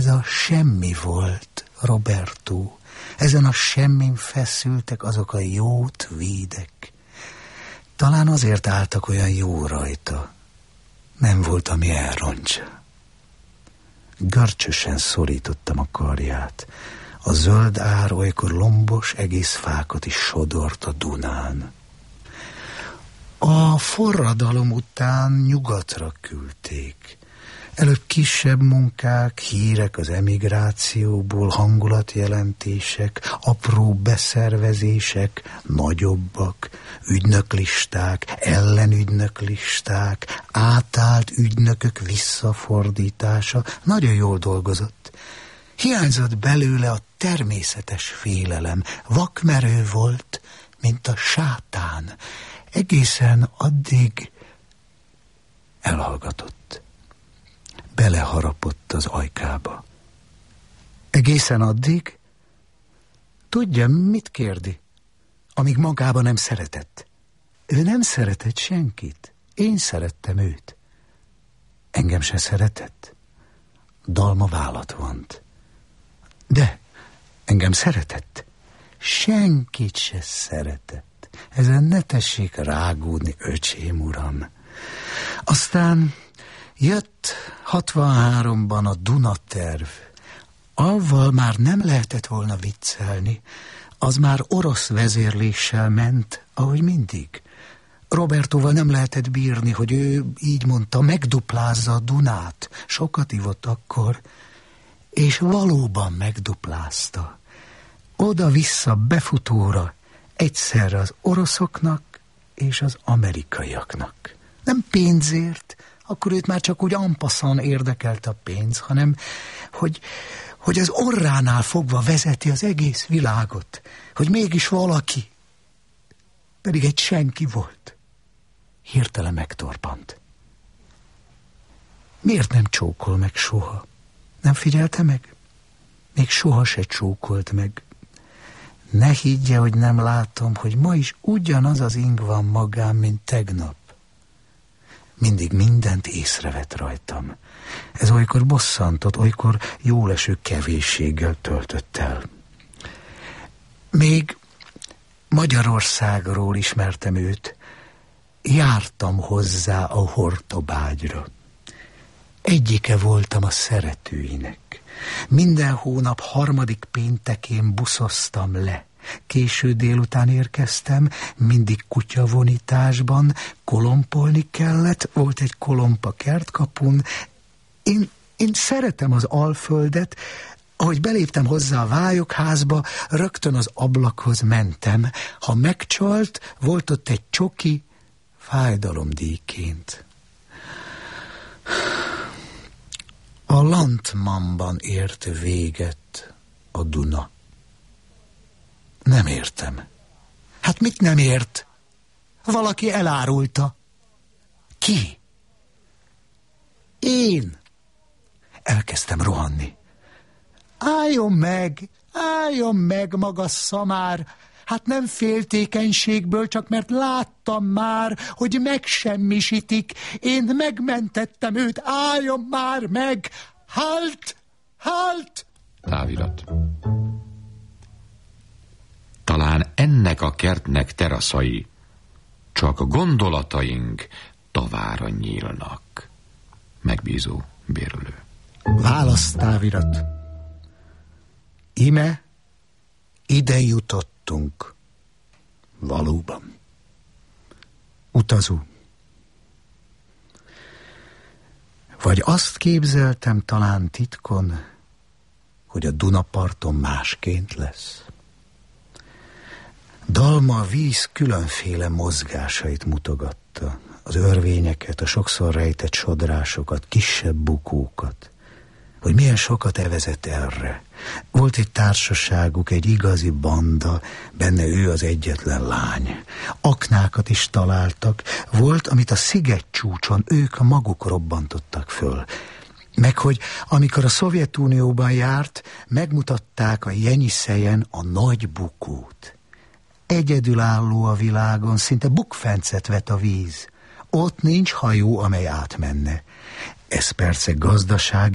Ez a semmi volt, Roberto. Ezen a semmin feszültek azok a jó tweedek. Talán azért álltak olyan jó rajta. Nem volt, ami elrontsa. Görcsösen szorítottam a karját. A zöld ár olykor lombos egész fákat is sodort a Dunán. A forradalom után nyugatra küldték. Előbb kisebb munkák, hírek az emigrációból, hangulatjelentések, apró beszervezések, nagyobbak, ügynöklisták, ellenügynöklisták, átállt ügynökök visszafordítása. Nagyon jól dolgozott. Hiányzott belőle a természetes félelem. Vakmerő volt, mint a sátán. Egészen addig elhallgatott. Beleharapott az ajkába. Egészen addig? Tudja, mit kérdi? Amíg magába nem szeretett. Ő nem szeretett senkit. Én szerettem őt. Engem se szeretett. Dalma vállat vont. De engem szeretett. Senkit se szeretett. Ezen ne tessék rágódni, öcsém uram. Aztán jött 63-ban a Dunaterv. Avval már nem lehetett volna viccelni. Az már orosz vezérléssel ment, ahogy mindig. Robertóval nem lehetett bírni, hogy ő így mondta, megduplázza a Dunát. Sokat ivott akkor, és valóban megduplázta. Oda-vissza befutóra, egyszerre az oroszoknak és az amerikaiaknak. Nem pénzért, akkor őt már csak úgy en passant érdekelte a pénz, hanem hogy az orránál fogva vezeti az egész világot, hogy mégis valaki, pedig egy senki volt. Hirtelen megtorpant. Miért nem csókol meg soha? Nem figyelte meg? Még soha se csókolt meg. Ne higgye, hogy nem látom, hogy ma is ugyanaz az ing van magám, mint tegnap. Mindig mindent észrevett rajtam. Ez olykor bosszantott, olykor jóleső kevésséggel töltött el. Még Magyarországról ismertem őt. Jártam hozzá a Hortobágyra. Egyike voltam a szeretőinek. Minden hónap 3. péntekén buszoztam le. Késő délután érkeztem, mindig kutyavonításban, kolompolni kellett, volt egy kolompa kertkapun. Én szeretem az Alföldet, ahogy beléptem hozzá a vályokházba, rögtön az ablakhoz mentem. Ha megcsalt, volt ott egy csoki, fájdalomdíjként. A Landmannban ért véget a Duna. Nem értem. Hát mit nem ért? Valaki elárulta. Ki? Én. Elkezdtem rohanni. Álljon meg, maga szamár! Hát nem féltékenységből, csak mert láttam már, hogy megsemmisítik. Én megmentettem őt, álljon már meg! Halt! Távirat. Talán ennek a kertnek teraszai, csak a gondolataink tavára nyílnak. Megbízó bérülő. Választávirat. Ime ide jutottunk. Valóban. Utazó. Vagy azt képzeltem talán titkon, hogy a Dunaparton másként lesz. Dalma a víz különféle mozgásait mutogatta, az örvényeket, a sokszor rejtett sodrásokat, kisebb bukókat, hogy milyen sokat evezett erre. Volt egy társaságuk, egy igazi banda, benne ő az egyetlen lány. Aknákat is találtak, volt, amit a szigetcsúcson ők maguk robbantottak föl. Meg hogy amikor a Szovjetunióban járt, megmutatták a Jenyiszejen a nagy bukót. Egyedülálló a világon, szinte bukfencet vet a víz. Ott nincs hajó, amely átmenne. Ez persze gazdaság